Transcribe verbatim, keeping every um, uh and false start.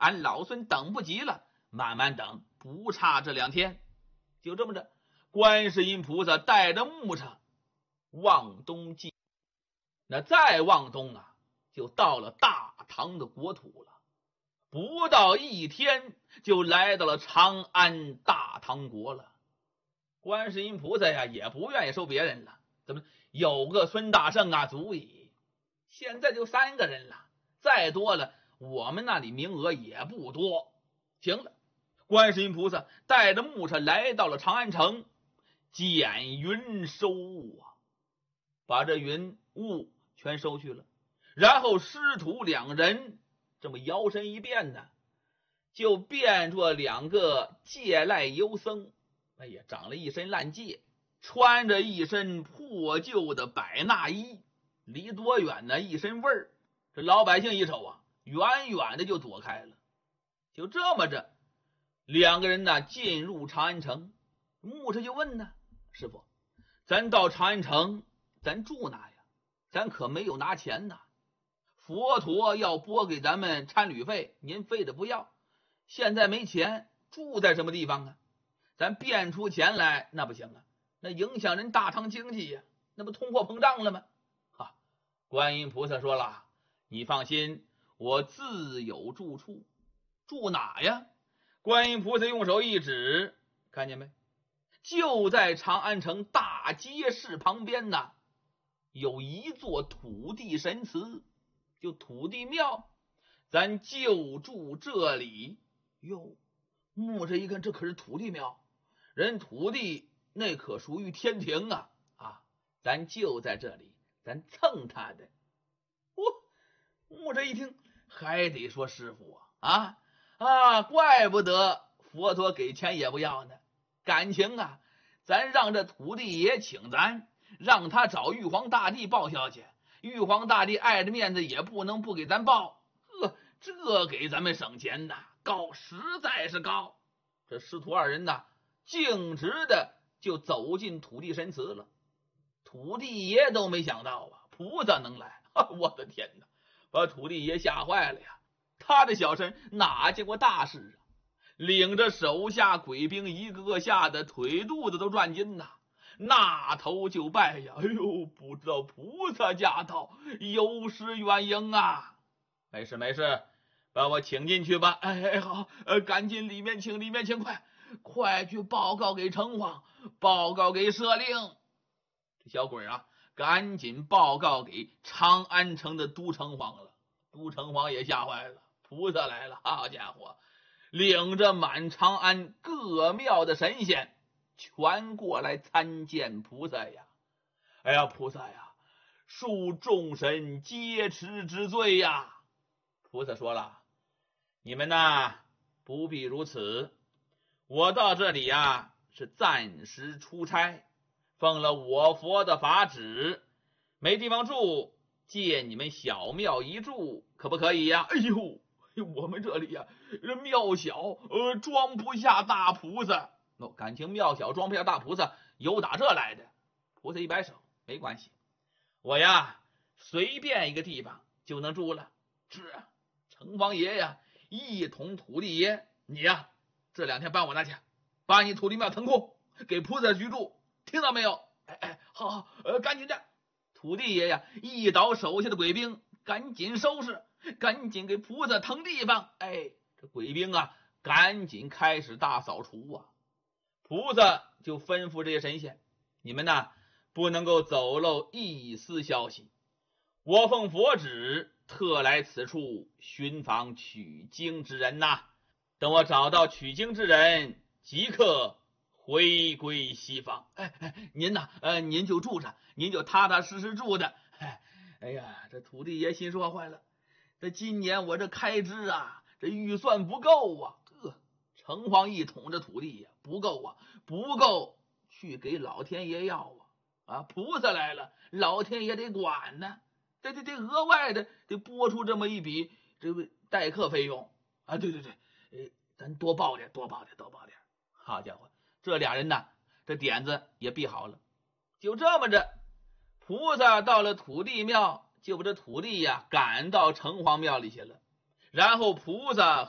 俺老孙等不及了，慢慢等，不差这两天。就这么着，观世音菩萨带着木叉往东进，那再往东啊，就到了大唐的国土了。不到一天，就来到了长安大唐国了。观世音菩萨呀，也不愿意收别人了，怎么有个孙大圣啊，足矣。现在就三个人了，再多了，我们那里名额也不多。行了，观世音菩萨带着木叉来到了长安城，捡云收物啊，把这云雾全收去了。然后师徒两人这么摇身一变呢，就变作两个借赖游僧。哎呀，长了一身烂疥，穿着一身破旧的百衲衣，离多远呢？一身味儿。这老百姓一瞅啊，远远的就躲开了。就这么着，两个人呢进入长安城。木叉就问呢，师傅，咱到长安城，咱住哪呀？咱可没有拿钱呐。佛陀要拨给咱们参旅费，您非得不要。现在没钱，住在什么地方啊？咱变出钱来那不行啊，那影响人大唐经济呀，那不通货膨胀了吗？啊，观音菩萨说了，你放心，我自有住处。住哪呀？观音菩萨用手一指，看见没？就在长安城大街市旁边呢，有一座土地神祠，就土地庙，咱就住这里。哟，木叉一看，这可是土地庙，人土地那可属于天庭啊！啊，咱就在这里，咱蹭他的。哦，木叉一听，还得说师傅啊啊啊！怪不得佛陀给钱也不要呢。感情啊，咱让这土地爷请咱，让他找玉皇大帝报销去。玉皇大帝碍着面子也不能不给咱报，呵，这给咱们省钱呐，高，实在是高。这师徒二人呐，径直的就走进土地神祠了。土地爷都没想到啊，菩萨能来，我的天哪，把土地爷吓坏了呀！他的小身哪见过大事啊？领着手下鬼兵一个个吓得腿肚子都转筋呐，那头就拜呀！哎呦，不知道菩萨驾到，有失远迎啊！没事没事，把我请进去吧。哎，好，呃，赶紧里面请，里面请，快快去报告给城隍，报告给舍令。这小鬼啊，赶紧报告给长安城的都城隍了。都城隍也吓坏了，菩萨来了，好家伙，领着满长安各庙的神仙全过来参见菩萨呀！哎呀，菩萨呀，恕众神劫持之罪呀！菩萨说了，你们呐不必如此，我到这里呀是暂时出差，奉了我佛的法旨，没地方住，借你们小庙一住，可不可以呀？哎呦，我们这里呀庙小，呃，装不下大菩萨。哦，感情庙小装不下大菩萨，由打这来的。菩萨一摆手，没关系，我呀随便一个地方就能住了。是啊，城隍爷呀一统土地爷，你呀这两天帮我拿钱，把你土地庙腾空，给菩萨居住，听到没有？哎哎，好好，呃，赶紧的。土地爷呀一倒手下的鬼兵，赶紧收拾，赶紧给菩萨腾地方。哎，这鬼兵啊赶紧开始大扫除啊。菩萨就吩咐这些神仙，你们呐不能够走漏一丝消息，我奉佛旨特来此处寻访取经之人呐，等我找到取经之人，即刻回归西方。哎哎，您呐呃您就住着，您就踏踏实实住的。哎哎呀，这土地爷心说坏了，这今年我这开支啊，这预算不够啊。呵，城隍一统这土地呀不够啊，不够去给老天爷要啊。啊，菩萨来了，老天爷得管呢，得得得额外的得拨出这么一笔这个代课费用啊。对对对，呃，咱多报点，多报点，多报点。好家伙，这俩人呢，这点子也闭好了。就这么着，菩萨到了土地庙，就把这土地呀赶到城隍庙里去了。然后菩萨